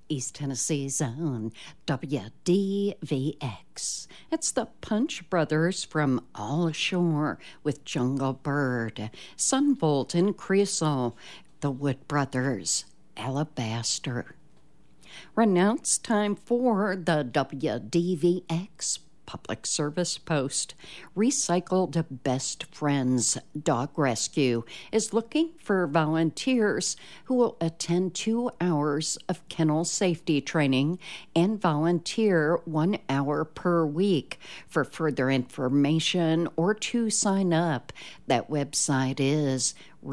East Tennessee's own WDVX. It's the Punch Brothers from All Ashore with Jungle Bird, Sunvolt and Creosote, the Wood Brothers, Alabaster. Renounce time for the WDVX Public Service Post. Recycled Best Friends Dog Rescue is looking for volunteers who will attend 2 hours of kennel safety training and volunteer 1 hour per week. For further information or to sign up, that website is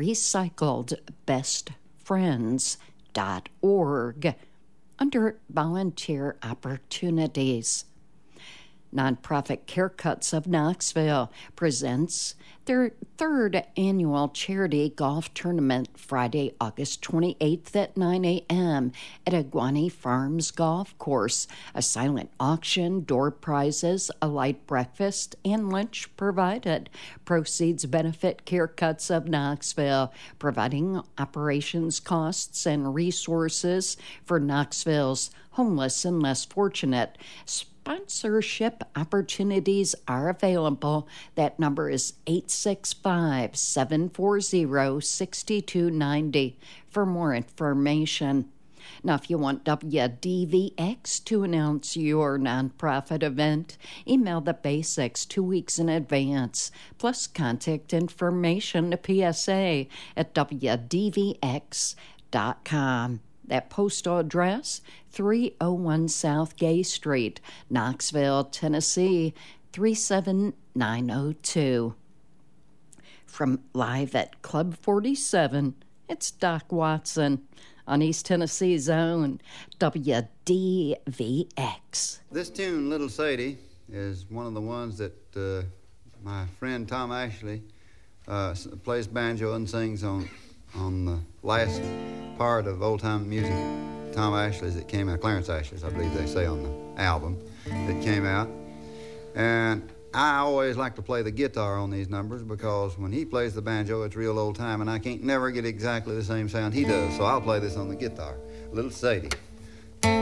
recycledbestfriends.org under Volunteer Opportunities. Nonprofit Care Cuts of Knoxville presents their third annual charity golf tournament Friday, August 28th at 9 a.m. at Iguani Farms Golf Course. A silent auction, door prizes, a light breakfast, and lunch provided. Proceeds benefit Care Cuts of Knoxville, providing operations costs and resources for Knoxville's homeless and less fortunate. Sponsorship opportunities are available. That number is 865-740-6290 for more information. Now, if you want WDVX to announce your nonprofit event, email the basics 2 weeks in advance, plus contact information to PSA at WDVX.com. That postal address, 301 South Gay Street, Knoxville, Tennessee, 37902. From Live at Club 47, it's Doc Watson on East Tennessee's own WDVX. This tune, Little Sadie, is one of the ones that my friend Tom Ashley plays banjo and sings on the last part of old-time music, Tom Ashley's that came out, Clarence Ashley's, I believe they say on the album that came out. And I always like to play the guitar on these numbers because when he plays the banjo, it's real old-time, and I can't never get exactly the same sound he does, so I'll play this on the guitar. Little Sadie.